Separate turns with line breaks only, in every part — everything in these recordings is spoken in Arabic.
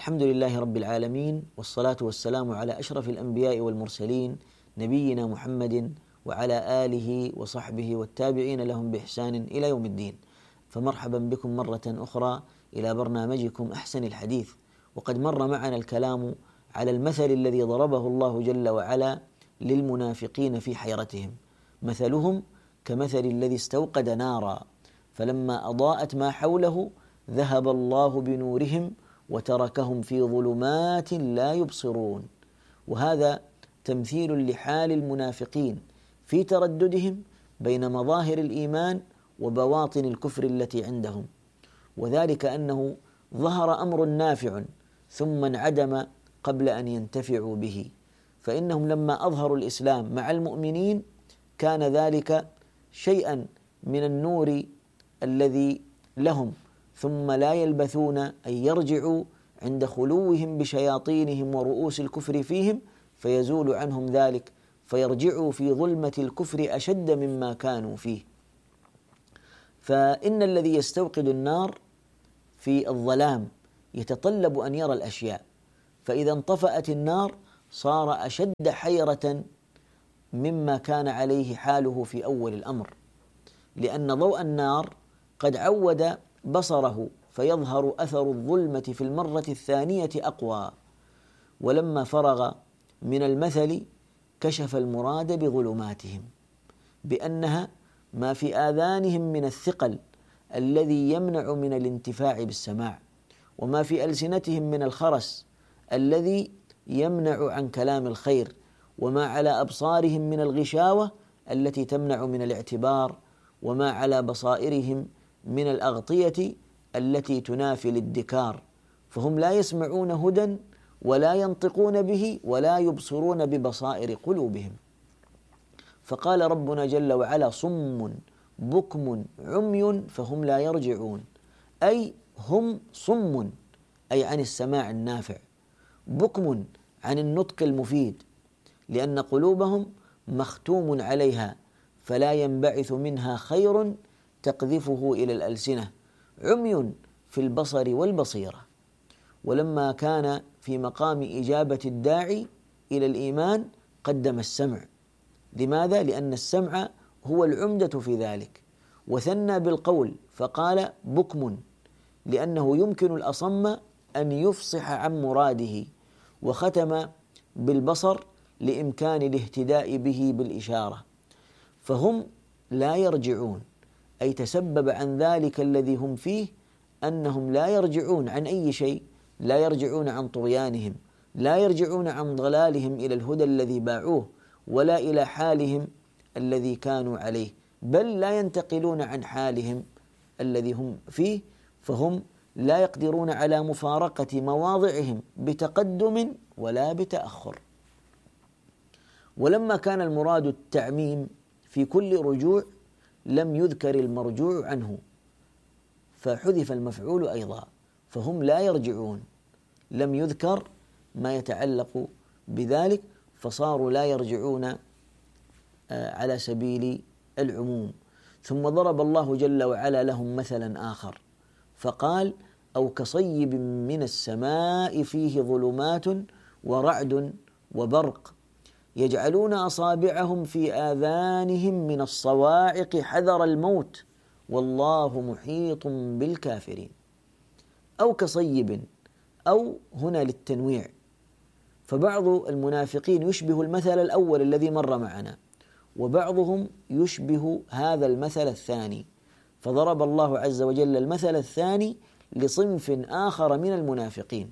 الحمد لله رب العالمين، والصلاة والسلام على أشرف الأنبياء والمرسلين نبينا محمد وعلى آله وصحبه والتابعين لهم بإحسان إلى يوم الدين. فمرحبا بكم مرة أخرى إلى برنامجكم أحسن الحديث. وقد مر معنا الكلام على المثل الذي ضربه الله جل وعلا للمنافقين في حيرتهم. مثلهم كمثل الذي استوقد نارا فلما أضاءت ما حوله ذهب الله بنورهم وتركهم في ظلمات لا يبصرون. وهذا تمثيل لحال المنافقين في ترددهم بين مظاهر الإيمان وبواطن الكفر التي عندهم، وذلك أنه ظهر أمر نافع ثم انعدم قبل أن ينتفعوا به. فإنهم لما أظهروا الإسلام مع المؤمنين كان ذلك شيئا من النور الذي لهم، ثم لا يلبثون أن يرجعوا عند خلوهم بشياطينهم ورؤوس الكفر فيهم فيزول عنهم ذلك، فيرجعوا في ظلمة الكفر أشد مما كانوا فيه. فإن الذي يستوقد النار في الظلام يتطلب أن يرى الأشياء، فإذا انطفأت النار صار أشد حيرة مما كان عليه حاله في أول الأمر، لأن ضوء النار قد عود بصره فيظهر أثر الظلمة في المرة الثانية أقوى. ولما فرغ من المثل كشف المراد بظلماتهم بأنها ما في آذانهم من الثقل الذي يمنع من الانتفاع بالسماع، وما في ألسنتهم من الخرس الذي يمنع عن كلام الخير، وما على أبصارهم من الغشاوة التي تمنع من الاعتبار، وما على بصائرهم من الأغطية التي تنافي الادكار. فهم لا يسمعون هدى ولا ينطقون به ولا يبصرون ببصائر قلوبهم. فقال ربنا جل وعلا: صم بكم عمي فهم لا يرجعون، أي هم صم أي عن السماع النافع، بكم عن النطق المفيد، لأن قلوبهم مختوم عليها فلا ينبعث منها خير تقذفه إلى الألسنة، عمي في البصر والبصيرة. ولما كان في مقام إجابة الداعي إلى الإيمان قدم السمع. لماذا؟ لأن السمع هو العمدة في ذلك، وثنى بالقول فقال بكم، لأنه يمكن الأصم أن يفصح عن مراده، وختم بالبصر لإمكان الاهتداء به بالإشارة. فهم لا يرجعون، أي تسبب عن ذلك الذي هم فيه أنهم لا يرجعون عن أي شيء، لا يرجعون عن طغيانهم، لا يرجعون عن ضلالهم إلى الهدى الذي باعوه، ولا إلى حالهم الذي كانوا عليه، بل لا ينتقلون عن حالهم الذي هم فيه، فهم لا يقدرون على مفارقة مواضعهم بتقدم ولا بتأخر. ولما كان المراد التعميم في كل رجوع لم يذكر المرجوع عنه، فحذف المفعول أيضا، فهم لا يرجعون، لم يذكر ما يتعلق بذلك، فصاروا لا يرجعون على سبيل العموم. ثم ضرب الله جل وعلا لهم مثلا آخر فقال: أو كصيب من السماء فيه ظلمات ورعد وبرق يجعلون أصابعهم في آذانهم من الصواعق حذر الموت والله محيط بالكافرين. أو كصيب، أو هنا للتنويع، فبعض المنافقين يشبه المثل الأول الذي مر معنا، وبعضهم يشبه هذا المثل الثاني، فضرب الله عز وجل المثل الثاني لصنف آخر من المنافقين.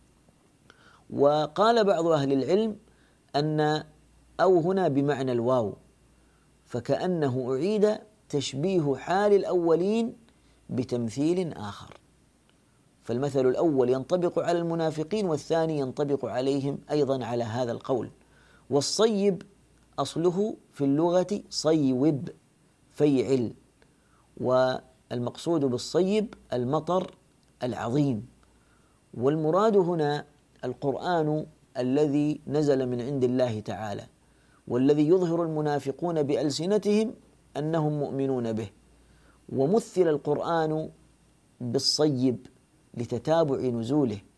وقال بعض أهل العلم أن أو هنا بمعنى الواو، فكأنه أعيد تشبيه حال الأولين بتمثيل آخر، فالمثل الأول ينطبق على المنافقين والثاني ينطبق عليهم أيضا على هذا القول. والصيب أصله في اللغة صيوب فيعل، والمقصود بالصيب المطر العظيم، والمراد هنا القرآن الذي نزل من عند الله تعالى، والذي يظهر المنافقون بألسنتهم أنهم مؤمنون به. ومثل القرآن بالصيب لتتابع نزوله،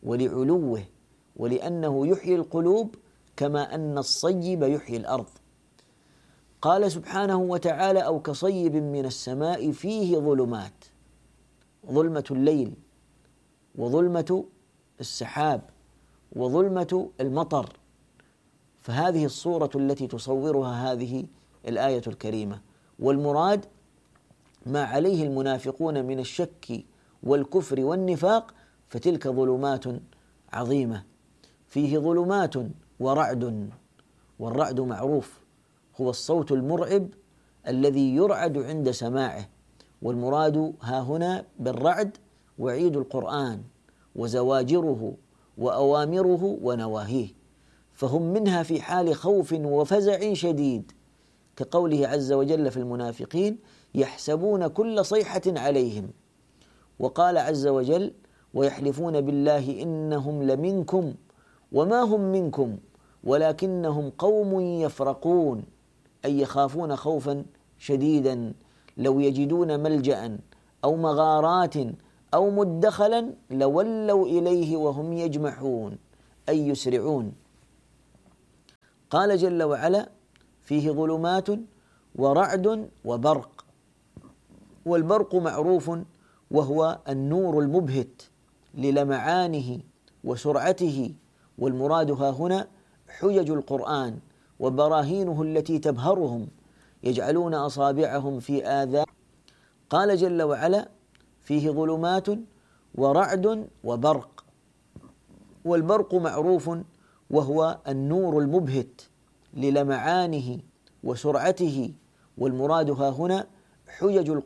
ولعلوه، ولأنه يحيي القلوب كما أن الصيب يحيي الأرض. قال سبحانه وتعالى: أو كصيب من السماء فيه ظلمات، ظلمة الليل وظلمة السحاب وظلمة المطر. فهذه الصورة التي تصورها هذه الآية الكريمة، والمراد ما عليه المنافقون من الشك والكفر والنفاق، فتلك ظلمات عظيمة. فيه ظلمات ورعد، والرعد معروف هو الصوت المرعب الذي يرعد عند سماعه، والمراد ها هنا بالرعد وعيد القرآن وزواجره وأوامره ونواهيه، فهم منها في حال خوف وفزع شديد، كقوله عز وجل في المنافقين: يحسبون كل صيحة عليهم. وقال عز وجل: ويحلفون بالله إنهم لمنكم وما هم منكم ولكنهم قوم يفرقون، أي يخافون خوفا شديدا، لو يجدون ملجأ أو مغارات أو مدخلا لولوا إليه وهم يجمحون، أي يسرعون. قال جل وعلا: فيه ظلمات ورعد وبرق. والبرق معروف وهو النور المبهت للمعانه وسرعته، والمراد ها هنا حجج القرآن وبراهينه التي تبهرهم، يجعلون أصابعهم في آذان. قال جل وعلا: فيه ظلمات ورعد وبرق. والبرق معروف وهو النور المبهت للمعانه وسرعته، والمراد ها هنا حجج